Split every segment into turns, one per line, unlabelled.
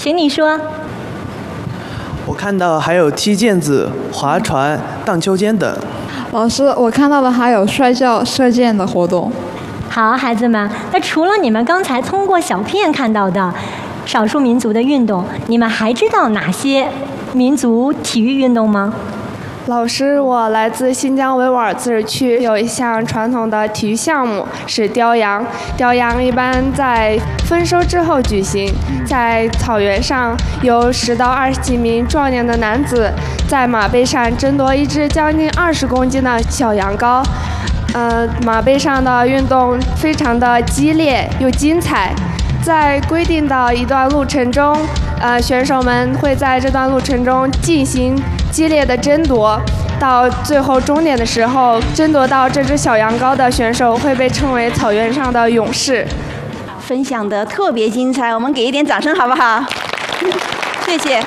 请你说。
我看到还有踢毽子、划船、荡秋千等。
老师，我看到的还有摔跤、射箭的活动。
好，孩子们，那除了你们刚才通过小片看到的少数民族的运动，你们还知道哪些民族体育运动吗？
老师，我来自新疆维吾尔自治区，有一项传统的体育项目是雕羊。雕羊一般在丰收之后举行，在草原上有10到20几名壮年的男子在马背上争夺一只将近20公斤的小羊羔。马背上的运动非常的激烈又精彩。在规定的一段路程中，选手们会在这段路程中进行激烈的争夺，到最后终点的时候，争夺到这只小羊羔的选手会被称为草原上的勇士。
分享的特别精彩，我们给一点掌声好不好？谢谢。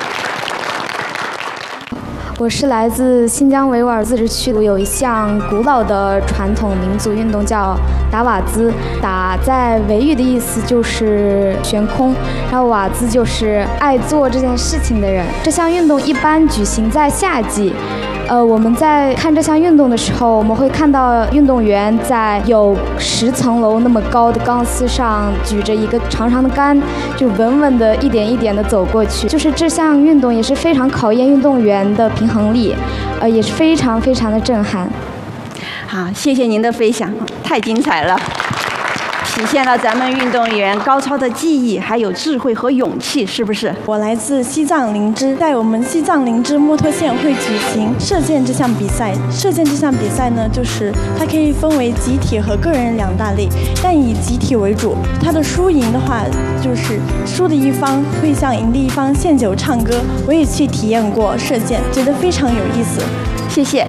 我是来自新疆维吾尔自治区，有一项古老的传统民族运动叫打瓦兹。打在维语的意思就是悬空，然后瓦兹就是爱做这件事情的人。这项运动一般举行在夏季。我们在看这项运动的时候，我们会看到运动员在有10层楼那么高的钢丝上举着一个长长的杆，就稳稳的一点一点的走过去。就是这项运动也是非常考验运动员的平衡力，也是非常非常的震撼。
好，谢谢您的分享，太精彩了。体现了咱们运动员高超的技艺，还有智慧和勇气，是不是？
我来自西藏林芝，在我们西藏林芝摩托县会举行射箭这项比赛。射箭这项比赛呢，就是它可以分为集体和个人2大类，但以集体为主。它的输赢的话，就是输的一方会向赢的一方献酒唱歌。我也去体验过射箭，觉得非常有意思。
谢谢。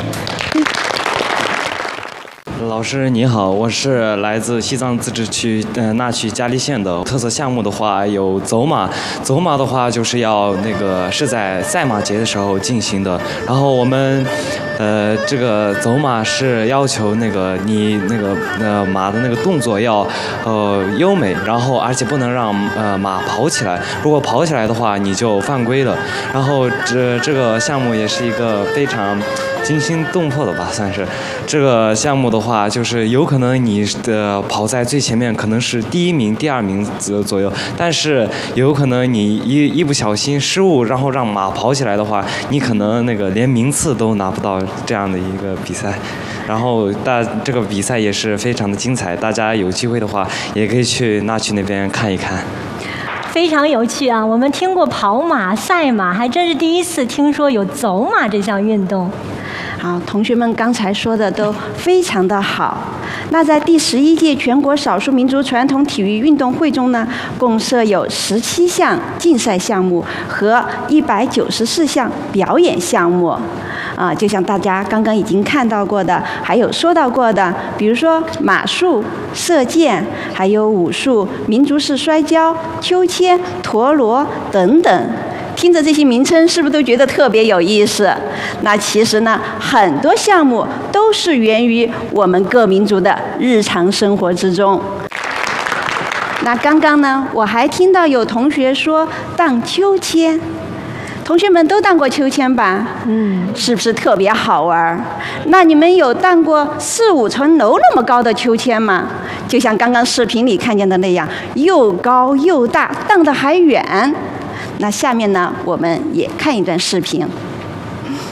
老师你好，我是来自西藏自治区那曲嘉利县的。特色项目的话有走马，走马的话就是要是在赛马节的时候进行的。然后我们这个走马是要求你马的动作要优美，然后而且不能让马跑起来，如果跑起来的话你就犯规了。然后这个项目也是一个非常惊心动魄的吧，算是。这个项目的话，就是有可能你跑在最前面，可能是第1名、第2名左右，但是有可能你一不小心失误，然后让马跑起来的话，你可能连名次都拿不到这样的一个比赛。然后这个比赛也是非常的精彩，大家有机会的话也可以去那曲那边看一看。
非常有趣啊！我们听过跑马、赛马，还真是第一次听说有走马这项运动。
好，同学们刚才说的都非常的好。那在第11届全国少数民族传统体育运动会中呢，共设有17项竞赛项目和194项表演项目。就像大家刚刚已经看到过的，还有说到过的，比如说马术、射箭，还有武术、民族式摔跤、秋千、陀螺等等。听着这些名称，是不是都觉得特别有意思？那其实呢，很多项目都是源于我们各民族的日常生活之中。那刚刚呢，我还听到有同学说荡秋千。同学们都荡过秋千吧？是不是特别好玩？那你们有荡过4、5层楼那么高的秋千吗？就像刚刚视频里看见的那样，又高又大，荡得还远。那下面呢，我们也看一段视频。